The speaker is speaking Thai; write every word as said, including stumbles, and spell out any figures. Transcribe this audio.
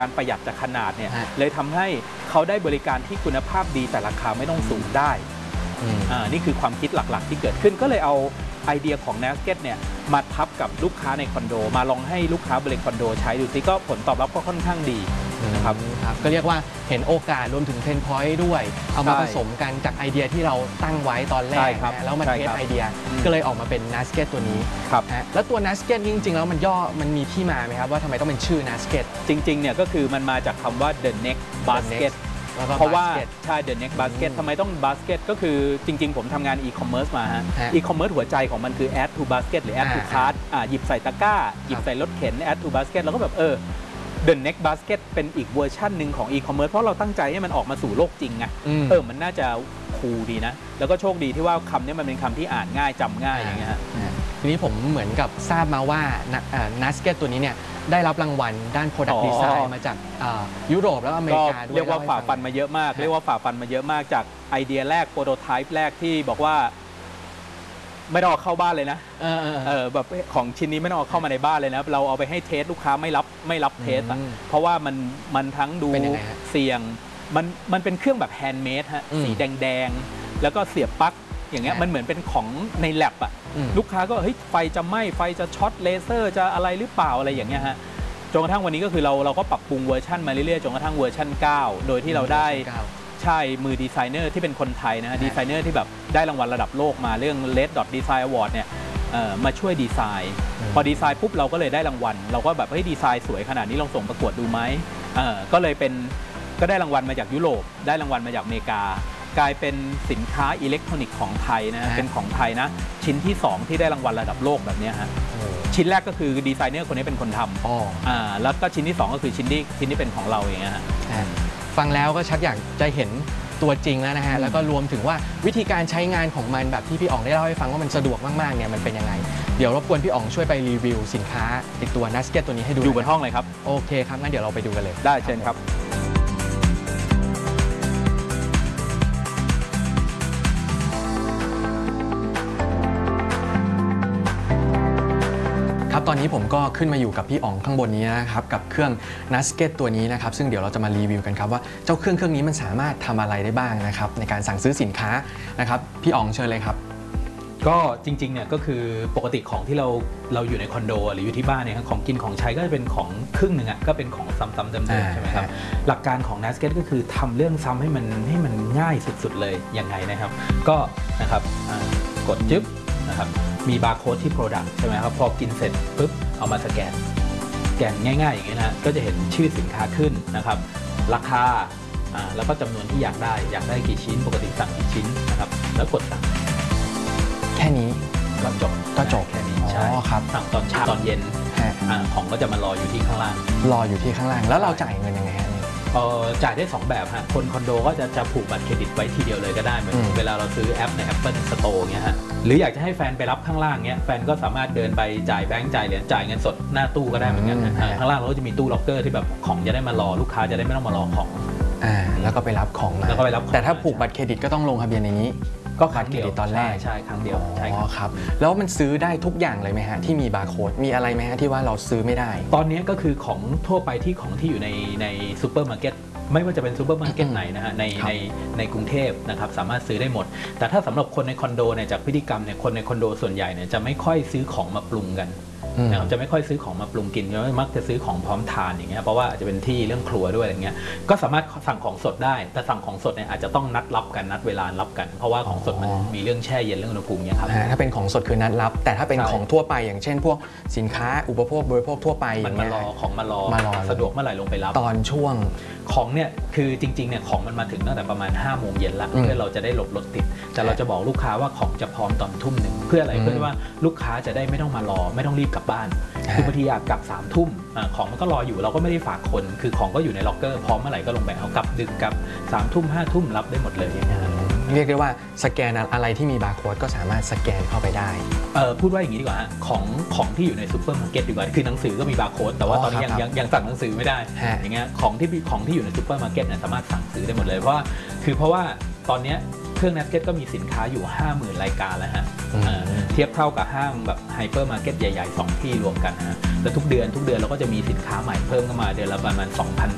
การประหยัดจากขนาดเนี่ยเลยทำให้เขาได้บริการที่คุณภาพดีแต่ราคาไม่ต้องสูงได้อ่านี่คือความคิดหลักๆที่เกิดขึ้นก็เลยเอาไอเดียของ Nasket เนี่ยมาทับกับลูกค้าในคอนโดมาลองให้ลูกค้าบริเวณคอนโดใช้ดูซิก็ผลตอบรับก็ค่อนข้างดีนะครับก็เรียกว่าเห็นโอกาสรวมถึงเพนพอยต์ด้วยเอามาผสมกันจากไอเดียที่เราตั้งไว้ตอนแรกแล้วมันเทสไอเดียก็เลยออกมาเป็น Nasket ตัวนี้ครับแล้วตัว Nasket จริงๆแล้วมันย่อมันมีที่มาไหมครับว่าทำไมต้องเป็นชื่อ Nasket จริงๆเนี่ยก็คือมันมาจากคำว่า the next basket เพราะว่าใช่ the next basket ทำไมต้อง basket ก็คือจริงๆผมทำงาน e-commerce มาฮะ e-commerce หัวใจของมันคือ add to basket หรือ add to cart อ่าหยิบใส่ตะกร้าหยิบใส่รถเข็น add to basket แล้วก็แบบเออ the next basket เป็นอีกเวอร์ชันหนึ่งของ e-commerce เพราะเราตั้งใจให้มันออกมาสู่โลกจริงไงเออมันน่าจะคูลดีนะแล้วก็โชคดีที่ว่าคำนี้มันเป็นคำที่อ่านง่ายจำง่ายอย่างเงี้ยฮะทีนี้ผมเหมือนกับทราบมาว่า Nasket ตัวนี้เนี่ยได้รับรางวัลด้าน Product Design มาจากยุโรปแล้วอเมริกาด้วยเรียกว่าฝ่าฟันมาเยอะมากเรียกว่าฝ่าฟันมาเยอะมากจากไอเดียแรกโปรโตไทป์แรกที่บอกว่าไม่ต้องเอาเข้าบ้านเลยนะเออเออแบบของชิ้นนี้ไม่ต้องเอาเข้ามาในบ้านเลยนะเราเอาไปให้เทสลูกค้าไม่รับไม่รับเทสอ่ะเพราะว่ามันมันทั้งดูเสี่ยงมันมันเป็นเครื่องแบบแฮนด์เมดฮะสีแดงๆแล้วก็เสียบปลั๊กอย่างเงี้ยมันเหมือนเป็นของในแลบอ่ะลูกค้าก็เฮ้ยไฟจะไหม้ไฟจะช็อตเลเซอร์จะอะไรหรือเปล่าอะไรอย่างเงี้ยฮะจนกระทั่งวันนี้ก็คือเราเราก็ปรับปรุงเวอร์ชันมาเรื่อยๆจนกระทั่งเวอร์ชันเก้าโดยที่เราได้ใช่มือดีไซเนอร์ที่เป็นคนไทยนะดีไซเนอร์ที่แบบได้รางวัลระดับโลกมาเรื่อง Red Dot Design Award เนี่ยมาช่วยดีไซน์พอดีไซน์ปุ๊บเราก็เลยได้รางวัลเราก็แบบเฮ้ยดีไซน์สวยขนาดนี้ลองส่งประกวดดูไหมก็เลยเป็นก็ได้รางวัลมาจากยุโรปได้รางวัลมาจากอเมริกากลายเป็นสินค้าอิเล็กทรอนิกส์ของไทยนะเป็นของไทยนะชิ้นที่สองที่ได้รางวัลระดับโลกแบบนี้ฮะชิ้นแรกก็คือดีไซเนอร์คนนี้เป็นคนทำอ่าแล้วก็ชิ้นที่สองก็คือชิ้นที่ชิ้นที่เป็นของเราอย่างเงี้ยฮะฟังแล้วก็ชักอยากจะเห็นตัวจริงแล้วนะฮะแล้วก็รวมถึงว่าวิธีการใช้งานของมันแบบที่พี่อ๋องได้เล่าให้ฟังว่ามันสะดวกมากๆเนี่ยมันเป็นยังไงเดี๋ยวรบกวนพี่อ๋องช่วยไปรีวิวสินค้าติดตัว Nasket ตัวนี้ให้ดูอยู่บนห้องเลยครับโอเคครับงั้นเดี๋ยวเราไปดูกันเลยได้เชิญครับครับตอนนี้ผมก็ขึ้นมาอยู่กับพี่อ๋องข้างบนนี้นะครับกับเครื่อง Nasket ตัวนี้นะครับซึ่งเดี๋ยวเราจะมารีวิวกันครับว่าเจ้าเครื่องเครื่องนี้มันสามารถทำอะไรได้บ้างนะครับในการสั่งซื้อสินค้านะครับพี่อ๋องเชิญเลยครับก็จริงๆเนี่ยก็คือปกติของที่เราเราอยู่ในคอนโดหรืออยู่ที่บ้านเนี่ยของกินของใช้ก็จะเป็นของครึ่งหนึ่งอ่ะก็เป็นของซ้ำๆเดิมๆใช่ไหมครับหลักการของ Nasket ก็คือทำเรื่องซ้ำให้มันให้มันง่ายสุดๆเลยยังไงนะครับก็นะครับกดจึ๊บนะครับมีบาร์โค้ดที่ Product ใช่ไหมครับพอกินเสร็จปุ๊บเอามาสแกนสแกนง่ายๆอย่างนี้นะก็จะเห็นชื่อสินค้าขึ้นนะครับราคาแล้วก็จำนวนที่อยากได้อยากได้กี่ชิ้นปกติสั่งกี่ชิ้นนะครับแล้วกดสั่งแค่นี้ก็จบก็จบแค่นี้ใช่ครับสั่งตอนเช้าตอนเย็นของก็จะมารออยู่ที่ข้างล่างรออยู่ที่ข้างล่างแล้วเราจ่ายเงินยังไงฮะจ่ายได้สองแบบฮะคนคอนโดก็จะจะผูกบัตรเครดิตไว้ทีเดียวเลยก็ได้เหมือนเวลาเราซื้อแอปใน Apple Store เงี้ยฮะหรืออยากจะให้แฟนไปรับข้างล่างเงี้ยแฟนก็สามารถเดินไปจ่ายแบงก์จ่ายเหรียญจ่ายเงินสดหน้าตู้ก็ได้เหมือนกันนะข้างล่างเราก็จะมีตู้ล็อกเกอร์ที่แบบของจะได้มารอลูกค้าจะได้ไม่ต้องมารอของอ่าแล้วก็ไปรับของมาแล้วก็ไปรับแต่ถ้าผูกบัตรเครดิตก็ต้องลงทะเบียนในนี้ก็บัตรเครดิตตอนแรกใช่ครั้งเดียวใช่ครับแล้วมันซื้อได้ทุกอย่างเลยไหมฮะที่มีบาร์โค้ดมีอะไรไหมฮะที่ว่าเราซื้อไม่ได้ตอนนี้ก็คือของทั่วไปที่ของที่อยู่ในในซูเปอร์มาร์เก็ตไม่ว่าจะเป็นซูเปอร์มาร์เก็ตไหนนะฮะในในในกรุงเทพนะครับสามารถซื้อได้หมดแต่ถ้าสำหรับคนในคอนโดเนี่ยจากพฤติกรรมเนี่ยคนในคอนโดส่วนใหญ่เนี่ยจะไม่ค่อยซื้อของมาปรุงกันนะครับจะไม่ค่อยซื้อของมาปรุงกินมักจะซื้อของพร้อมทานอย่างเงี้ยเพราะว่าอาจจะเป็นที่เรื่องครัวด้วยอะไรเงี้ยก็สามารถสั่งของสดได้แต่สั่งของสดเนี่ยอาจจะต้องนัดรับกันนัดเวลารับกันเพราะว่าของสดมันมีเรื่องแช่เย็นเรื่องอุณหภูมิเนี่ยครับถ้าเป็นของสดคือนัดรับแต่ถ้าเป็นของทั่วไปอย่างเช่นพวกสินค้าอุปโภคบริโภคทั่วไปมันมารอของมารอสะดวกเมื่อไหร่ลงไปรับตอนช่วงของเนี่ยคือจริงๆเนี่ยของมันมาถึงตั้งแต่ประมาณห้าโมงเย็นละเพื่อเราจะได้หลบรถติดแต่เราจะบอกลูกค้าว่าของจะพร้อมตอนทุ่มหนึ่งเพื่ออะไรเพื่อว่าลูกค้าจะได้ไม่ต้องมารอไม่ต้องรีบกลับบ้านคือบางทีอยากกลับสามทุ่มของมันก็รออยู่เราก็ไม่ได้ฝากคนคือของก็อยู่ในล็อกเกอร์พร้อมเมื่อไหร่ก็ลงไปเอากลับดึกกลับสามทุ่มห้าทุ่มรับได้หมดเลยอย่างเงี้ยเรียกได้ว่าสแกนอะไรที่มีบาร์โค้ดก็สามารถสแกนเข้าไปได้เออพูดว่าอย่างนี้ดีกว่าของของที่อยู่ในซูเปอร์มาร์เก็ตดีกว่าคือหนังสือก็มีบาร์โค้ดแต่ว่าตอนนี้ยังยังยังสั่งหนังสือไม่ได้อย่างเงี้ยของที่ของที่อยู่ในซูเปอร์มาร์เก็ตเนี่ยสามารถสั่งซื้อได้หมดเลยเพราะว่าคือเพราะว่าตอนนี้เครื่อง Nasket ก็มีสินค้าอยู่ ห้าหมื่น รายการแล้วฮะเทียบเท่ากับห้างแบบไฮเปอร์มาร์เก็ตใหญ่ๆสองที่รวมกันฮะแล้วทุกเดือนทุกเดือนเราก็จะมีสินค้าใหม่เพิ่มเข้ามาเดือนละประมาณ สองพัน